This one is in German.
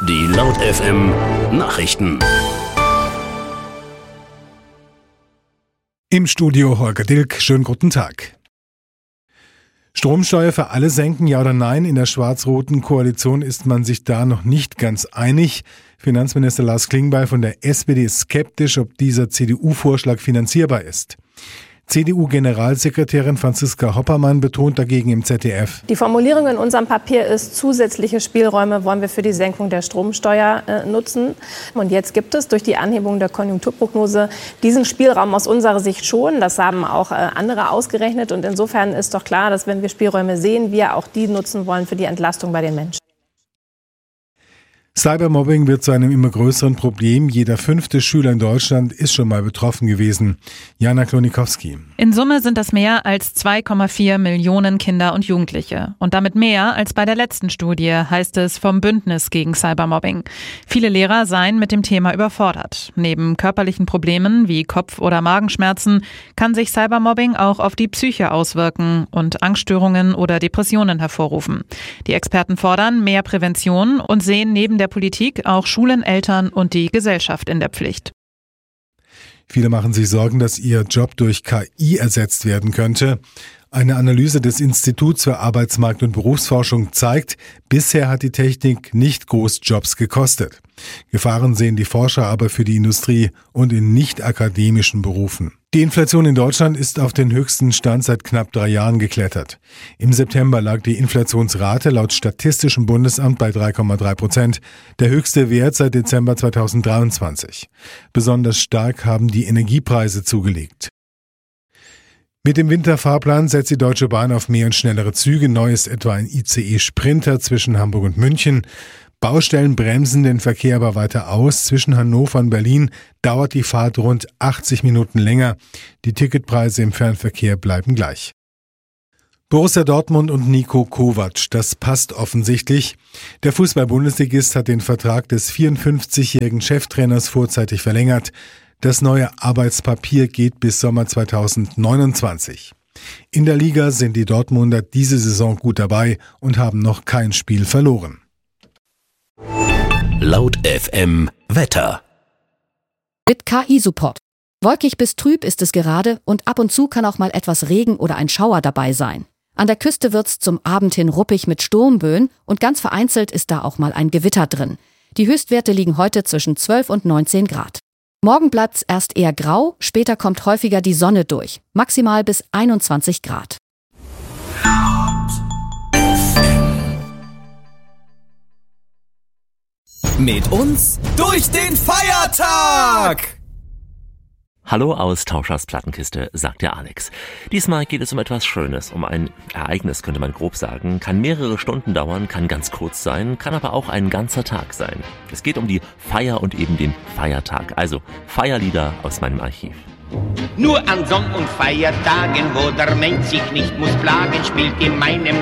Die Laut FM Nachrichten. Im Studio Holger Dilk, schönen guten Tag. Stromsteuer für alle senken, ja oder nein? In der schwarz-roten Koalition ist man sich da noch nicht ganz einig. Finanzminister Lars Klingbeil von der SPD ist skeptisch, ob dieser CDU-Vorschlag finanzierbar ist. CDU-Generalsekretärin Franziska Hoppermann betont dagegen im ZDF: Die Formulierung in unserem Papier ist, zusätzliche Spielräume wollen wir für die Senkung der Stromsteuer nutzen. Und jetzt gibt es durch die Anhebung der Konjunkturprognose diesen Spielraum aus unserer Sicht schon. Das haben auch andere ausgerechnet. Und insofern ist doch klar, dass wenn wir Spielräume sehen, wir auch die nutzen wollen für die Entlastung bei den Menschen. Cybermobbing wird zu einem immer größeren Problem. Jeder 5. Schüler in Deutschland ist schon mal betroffen gewesen. Jana Klonikowski. In Summe sind das mehr als 2,4 Millionen Kinder und Jugendliche. Und damit mehr als bei der letzten Studie, heißt es vom Bündnis gegen Cybermobbing. Viele Lehrer seien mit dem Thema überfordert. Neben körperlichen Problemen wie Kopf- oder Magenschmerzen kann sich Cybermobbing auch auf die Psyche auswirken und Angststörungen oder Depressionen hervorrufen. Die Experten fordern mehr Prävention und sehen neben der Politik auch Schulen, Eltern und die Gesellschaft in der Pflicht. Viele machen sich Sorgen, dass ihr Job durch KI ersetzt werden könnte. Eine Analyse des Instituts für Arbeitsmarkt- und Berufsforschung zeigt, bisher hat die Technik nicht groß Jobs gekostet. Gefahren sehen die Forscher aber für die Industrie und in nicht-akademischen Berufen. Die Inflation in Deutschland ist auf den höchsten Stand seit knapp 3 Jahren geklettert. Im September lag die Inflationsrate laut Statistischem Bundesamt bei 3,3%, der höchste Wert seit Dezember 2023. Besonders stark haben die Energiepreise zugelegt. Mit dem Winterfahrplan setzt die Deutsche Bahn auf mehr und schnellere Züge. Neu ist etwa ein ICE Sprinter zwischen Hamburg und München. Baustellen bremsen den Verkehr aber weiter aus. Zwischen Hannover und Berlin dauert die Fahrt rund 80 Minuten länger. Die Ticketpreise im Fernverkehr bleiben gleich. Borussia Dortmund und Niko Kovac, das passt offensichtlich. Der Fußball-Bundesligist hat den Vertrag des 54-jährigen Cheftrainers vorzeitig verlängert. Das neue Arbeitspapier geht bis Sommer 2029. In der Liga sind die Dortmunder diese Saison gut dabei und haben noch kein Spiel verloren. Laut FM Wetter. Mit KI-Support. Wolkig bis trüb ist es gerade und ab und zu kann auch mal etwas Regen oder ein Schauer dabei sein. An der Küste wird's zum Abend hin ruppig mit Sturmböen und ganz vereinzelt ist da auch mal ein Gewitter drin. Die Höchstwerte liegen heute zwischen 12 und 19 Grad. Morgen bleibt's erst eher grau, später kommt häufiger die Sonne durch, maximal bis 21 Grad. Mit uns durch den Feiertag! Hallo aus Tauschers Plattenkiste, sagt der Alex. Diesmal geht es um etwas Schönes, um ein Ereignis, könnte man grob sagen. Kann mehrere Stunden dauern, kann ganz kurz sein, kann aber auch ein ganzer Tag sein. Es geht um die Feier und eben den Feiertag, also Feierlieder aus meinem Archiv. Nur an Sonn- und Feiertagen, wo der Mensch sich nicht muss plagen, spielt in meinem